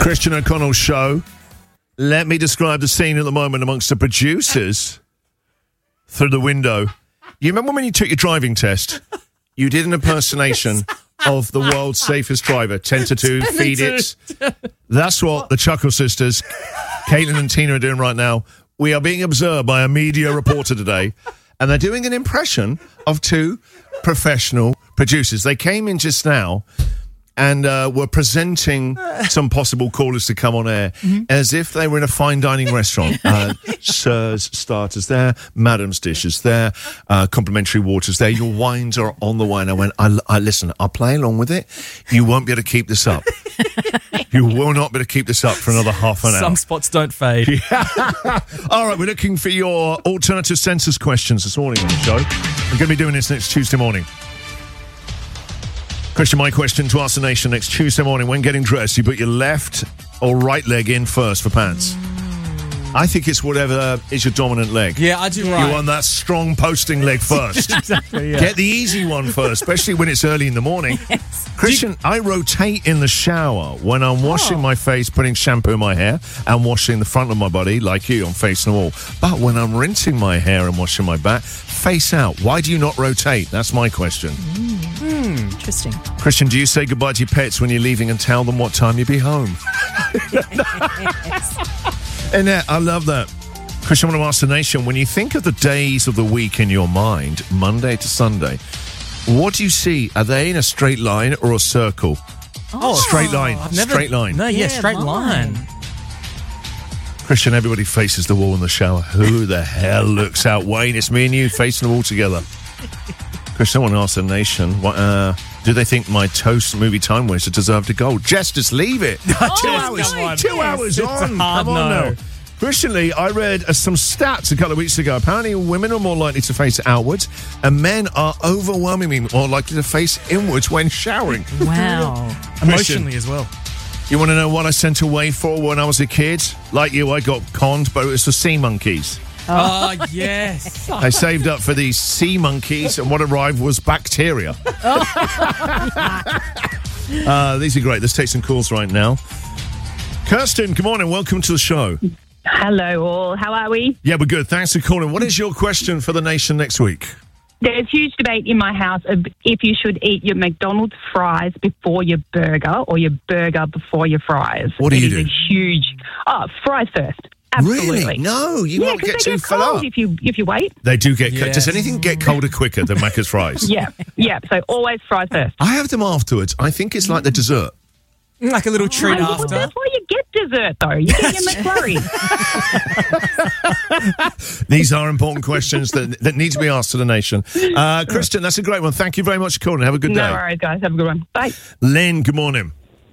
Christian O'Connell's show. Let me describe the scene at the moment amongst the producers through the window. You remember when you took your driving test? You did an impersonation of the world's safest driver, 10 to 2, feed it. That's what the Chuckle Sisters, Caitlin and Tina, are doing right now. We are being observed by a media reporter today, and they're doing an impression of two professional producers. They came in just now and were presenting some possible callers to come on air as if they were in a fine dining restaurant. Sirs, starters there, madam's dishes there, complimentary waters there, your wines are on the way. And I went, I listen, I'll play along with it. You won't be able to keep this up. You will not be able to keep this up for another half an hour. Some spots don't fade. All right, we're looking for your alternative census questions this morning on the show. We're going to be doing this next Tuesday morning. Christian, my question to Ask the Nation: next Tuesday morning, when getting dressed, you put your left or right leg in first for pants? I think it's whatever is your dominant leg. Yeah, I do right. You want that strong posting leg first. Exactly, yeah. Get the easy one first, especially when it's early in the morning. Yes. Christian, I rotate in the shower when I'm washing my face, putting shampoo in my hair, and washing the front of my body, like you, on face and wall. But when I'm rinsing my hair and washing my back, face out. Why do you not rotate? That's my question. Interesting. Christian, do you say goodbye to your pets when you're leaving and tell them what time you'll be home? And I love that. Christian, I want to ask the nation, when you think of the days of the week in your mind, Monday to Sunday, what do you see? Are they in a straight line or a circle? Straight line. Straight line. No, straight line. Christian, everybody faces the wall in the shower. Who the hell looks out? Wayne, it's me and you facing the wall together. Christian, I want to ask the nation, do they think my toast movie time waster deserved a goal? Jess, just leave it. 2 hours. God, 2 hours It's on. a hard Come on no. now. Christian Lee, I read some stats a couple of weeks ago. Apparently, women are more likely to face outwards, and men are overwhelmingly more likely to face inwards when showering. Wow. Emotionally as well. You want to know what I sent away for when I was a kid? Like you, I got conned, but it was for sea monkeys. Oh, yes. I saved up for these sea monkeys, and what arrived was bacteria. These are great. Let's take some calls right now. Kirsten, good morning. Welcome to the show. Hello all, how are we? Yeah, we're good. Thanks for calling. What is your question for the nation next week? There's huge debate in my house of if you should eat your McDonald's fries before your burger or your burger before your fries. What do you It is do? a huge... fries first. Absolutely. Really? No, you won't get too full cold up. if you wait. They do get Yes. Does anything get colder quicker than Macca's fries? Yeah. So always fries first. I have them afterwards. I think it's like the dessert. Like a little treat Well, after. that's why you get dessert, though. You get your McFlurry. These are important questions that need to be asked to the nation. Christian, that's a great one. Thank you very much for calling. Have a good day. No worries, guys. Have a good one. Bye. Lynn, good morning.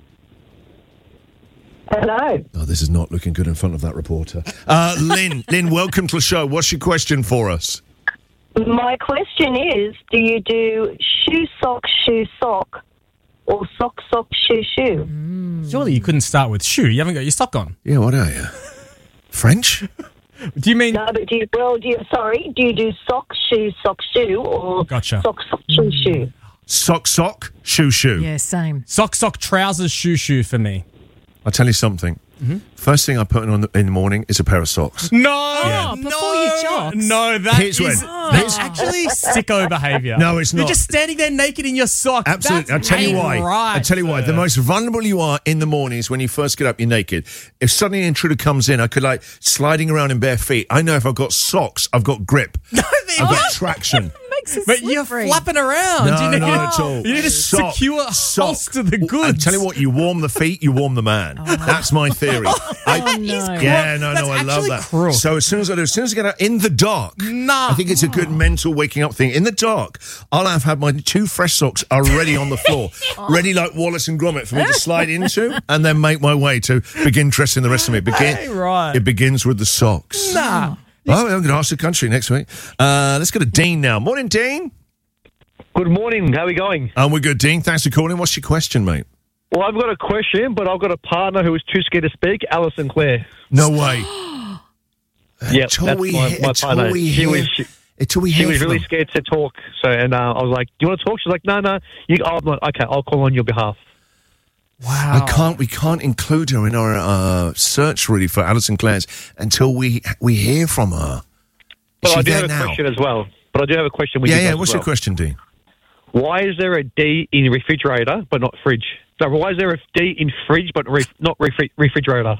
Hello. Oh, this is not looking good in front of that reporter. Lynn, welcome to the show. What's your question for us? My question is, do you do shoe, sock, or sock, shoe, shoe? Surely you couldn't start with shoe. You haven't got your sock on. Yeah, what are you? French? Do you mean... No, but do you do sock, shoe, or Gotcha. sock, shoe, shoe? Sock, shoe. Yeah, same. Sock, trousers, shoe for me. I'll tell you something. First thing I put on in the morning is a pair of socks. No! before your jocks? No, Here's that's actually sicko behavior. No, it's not. You're just standing there naked in your socks. Absolutely. I'll That's tell you ain't why. Right, I'll tell you why. The most vulnerable you are in the morning is when you first get up, you're naked. If suddenly an intruder comes in, I could sliding around in bare feet. I know if I've got socks, I've got grip. I've got traction. But you're flapping around. No, you need, not at all. You need a secure holster the goods. I tell you what, you warm the feet, you warm the man. That's my theory. no. Yeah, no, That's I love actually that. cruel. So as soon as I get out in the dark, I think it's a good mental waking up thing. In the dark, I'll have had my 2 fresh socks already on the floor, ready like Wallace and Gromit for me to slide into, and then make my way to begin dressing the rest of me. Right. It begins with the socks. Nah. Well, I'm going to ask the country next week. Let's go to Dean now. Morning, Dean. Good morning. How are we going? We're good, Dean. Thanks for calling. What's your question, mate? Well, I've got a question, but I've got a partner who is too scared to speak, Alison Clare. No way. Yeah, that's my partner. She was really scared to talk. So, and I was like, "Do you want to talk?" She's like, "No. I'm like, okay, I'll call on your behalf." Wow. Wow. We can't include her in our search really for Alison Clare's until we hear from her. Well, I do have a question as well. But I do have a question. What's your question, Dean? Why is there a D in refrigerator but not fridge? So why is there a D in fridge but not refrigerator?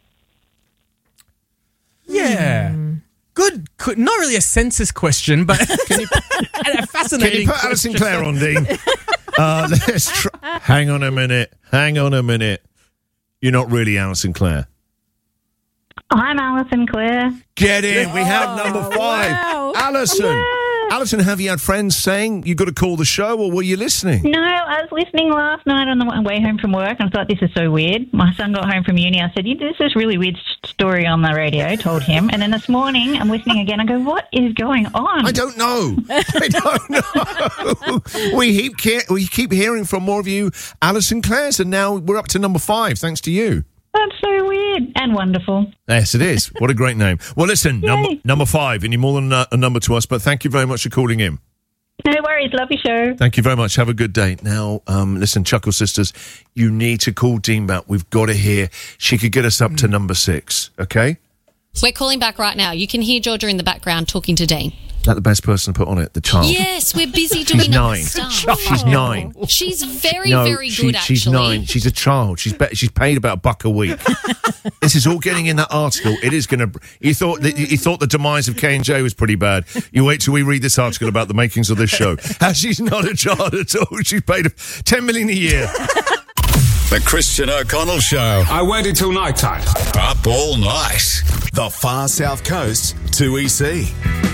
Yeah. Good. Not really a census question, but a fascinating Can you put Alison Clare on, Dean? Let's Hang on a minute. You're not really Alison Clare. I'm Alison Clare. Get in. We have number 5. Wow. Alison. Yeah. Alison, have you had friends saying you got to call the show, or were you listening? No, I was listening last night on the way home from work, and I thought, this is so weird. My son got home from uni. I said, this is really weird story on the radio, told him. And then this morning, I'm listening again. I go, what is going on? I don't know. We keep hearing from more of you, Alison Clare's, and now we're up to number 5, thanks to you. That's so weird and wonderful. Yes, it is. What a great name. Well, listen, number 5, and you're more than a number to us, but thank you very much for calling in. No worries. Love your show. Thank you very much. Have a good day. Now, listen, Chuckle Sisters, you need to call Dean back. We've got to hear. She could get us up to number 6, okay? We're calling back right now. You can hear Georgia in the background talking to Dean. Is that the best person to put on it? The child? Yes, we're busy doing other stuff. She's 9. She's very good, actually. She's 9. She's a child. She's paid about $1 a week. This is all getting in that article. It is going to... You thought the demise of K&J was pretty bad. You wait till we read this article about the makings of this show. She's not a child at all. She's paid $10 million a year. The Christian O'Connell Show. I waited till night time. Up all night. The Far South Coast 2EC.